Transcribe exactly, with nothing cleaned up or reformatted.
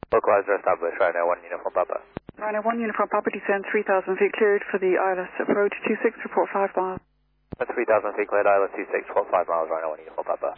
Localizer established, Rhino one Uniform Papa. Rhino one Uniform Papa, descend three thousand feet cleared for the I L S approach two six, report five miles. three thousand feet cleared, I L S two six, report five miles, Rhino one Uniform Papa.